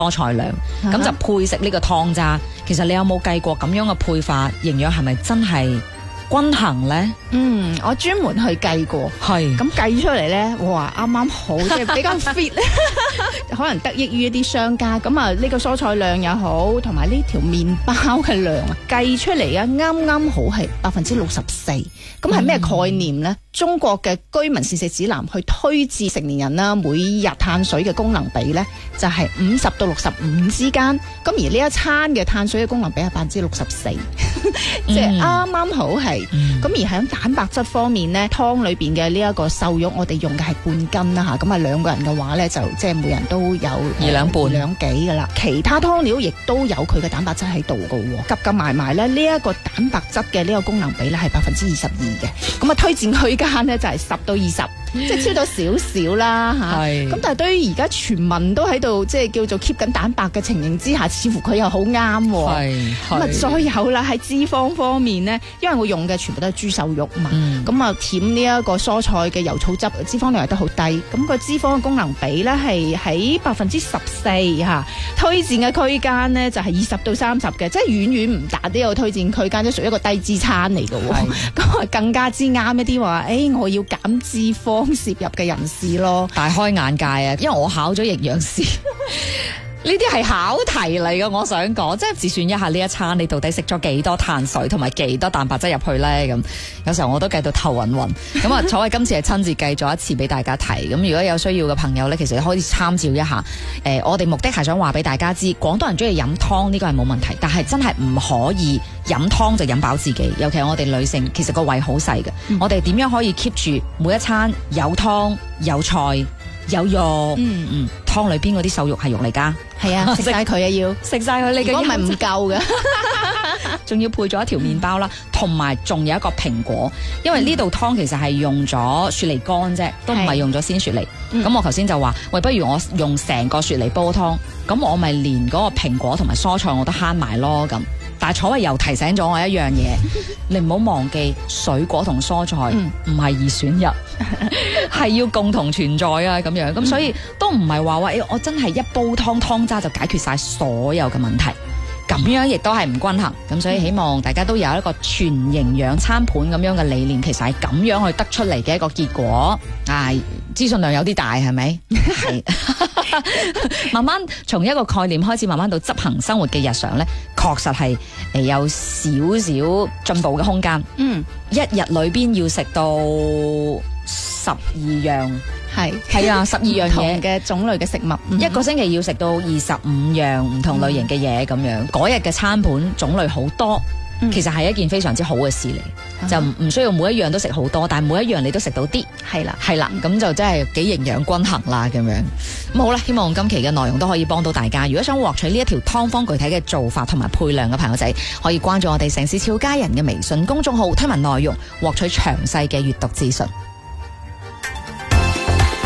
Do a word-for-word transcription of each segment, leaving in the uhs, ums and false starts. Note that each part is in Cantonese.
蔬菜量，咁、uh-huh. 就配食呢個湯渣。其實你有冇計過咁樣嘅配法，營養係咪真係均衡咧？ 嗯，我專門去計過， 係咁計出嚟咧，哇，啱啱好，即係比較 fit 咧，可能得益於一啲商家。咁啊，呢個蔬菜量又好，同埋呢條麵包嘅量啊，計出嚟啊，啱啱好係百分之六十四。咁係咩概念咧？嗯、中國嘅居民膳食指南去推薦成年人啦，每日碳水嘅功能比咧，就係五十到六十五之間。咁而呢一餐嘅碳水嘅功能比係百分之六十四，即係啱啱好係。咁、嗯、而喺蛋白質方面咧，湯裏邊嘅呢一個瘦肉，我哋用嘅係半斤啦吓。咁啊兩個人嘅話咧，就即係每人都有二兩半、 二兩幾噶啦。其他湯料亦都有佢嘅蛋白質喺度噶，夾夾埋埋咧，呢、這、一個蛋白質嘅呢個功能比咧係百分之二十二嘅。咁啊推薦區間咧就係十到二十。即係超到少少啦吓，咁但係對於而家全民都喺度即係叫做 keep 緊蛋白嘅情形之下，似乎佢又好啱。咁啊再有啦，喺脂肪方面咧，因為我用嘅全部都係豬瘦肉嘛，咁、嗯、啊舔呢一個蔬菜嘅油草汁，脂肪量係得好低，咁個脂肪嘅功能比咧係喺百分之十四吓，推薦嘅區間咧就係二十到三十嘅，即係遠遠唔達呢個推薦區間，即係屬於一個低脂餐嚟嘅。咁啊更加之啱一啲話，誒、欸、我要減脂肪攝入嘅人士咯， 大開眼界啊！因為我考咗營養師，呢啲係考題嚟嘅。我想講，即係自算一下呢一餐你到底食咗幾多碳水同埋幾多蛋白質入去咧？咁有時候我都計到頭暈暈。咁啊，所謂今次係親自計咗一次俾大家睇。咁如果有需要嘅朋友咧，其實可以參照一下。誒、呃，我哋目的係想話俾大家知，廣東人中意飲湯呢個係冇問題，但係真係唔可以飲湯就飲飽自己。尤其係我哋女性，其實個胃好細嘅。嗯、我哋點樣可以 keep 住每一餐有湯有菜有肉？嗯嗯，湯裏邊嗰啲瘦肉係肉嚟噶。 係啊，食晒佢啊，要食晒佢，你嘅如果唔係唔夠嘅， 仲要配咗一條麵包啦，同埋仲有一個蘋果，因為呢道湯其實係用咗雪梨乾啫，都唔係用咗鮮雪梨。咁、嗯、我頭先就話，喂，不如我用成個雪梨煲湯，咁我咪連嗰個蘋果同埋蔬菜我都慳埋咯咁。但係楚慧又提醒咗我一樣嘢，你唔好忘記水果同蔬菜唔係二選一，係要共同存在啊咁樣。咁所以都唔係話喂，我真係一煲湯湯渣就解決晒所有嘅問題，咁樣亦都係唔均衡。咁所以希望大家都有一個全營養餐盤咁樣嘅理念，其實係咁樣去得出嚟嘅一個結果。啊，資訊量有啲大係咪？係。慢慢從一個概念開始，慢慢到執行生活嘅日常咧，確實係誒有少少進步嘅空間。嗯，一日裏邊要食到十二樣，係係啊，十二樣嘢嘅種類嘅食物，嗯、 一個星期要食到二十五樣唔同類型嘅嘢咁樣，嗰日嘅餐盤種類好多。其實係一件非常之好嘅事嚟、嗯，就唔需要每一樣都食好多，但係每一樣你都食到啲，係啦，係啦，咁、嗯、就真係幾營養均衡啦咁樣。咁好啦，希望今期嘅內容都可以幫到大家。如果想獲取呢一條湯方具體嘅做法同埋配量嘅朋友仔，可以關注我哋城市俏家人嘅微信公眾號，推文內容獲取詳細嘅閱讀資訊。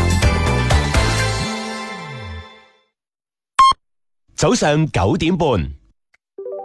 早上九點半。